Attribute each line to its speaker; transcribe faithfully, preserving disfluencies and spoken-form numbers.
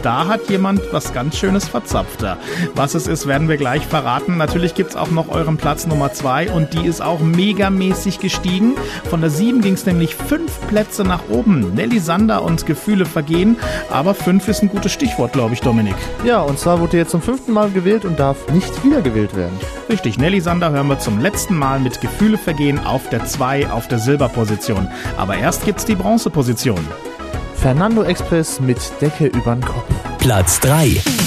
Speaker 1: da hat jemand was ganz Schönes verzapft. Was es ist, werden wir gleich verraten. Natürlich gibt's auch noch euren Platz Nummer zwei und die ist auch megamäßig gestiegen. Von der sieben ging's nämlich fünf Plätze nach oben. Nelly Sander und Gefühle vergehen, aber fünf ist ein gutes Stichwort, glaube ich, Dominik.
Speaker 2: Ja, und zwar wurde jetzt zum fünften Mal gewählt und darf nicht wiedergewählt werden.
Speaker 1: Richtig, Nelly Sander hören wir zum letzten Mal mit Gefühle vergehen auf der zwei auf der Silberposition. Aber erst gibt's die Bronzeposition.
Speaker 2: Fernando Express mit Decke übern Kopf.
Speaker 3: Platz drei.